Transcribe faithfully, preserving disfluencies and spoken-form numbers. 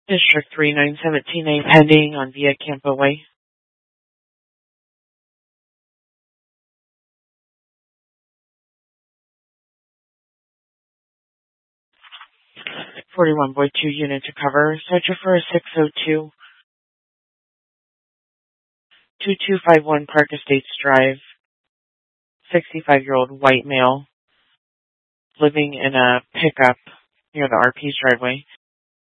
District three nine seventeen A pending on Via Campo Way. forty-one Boy two unit to cover. Searcher for a six oh two, two two five one Park Estates Drive. sixty-five-year-old white male living in a pickup near the R P's driveway.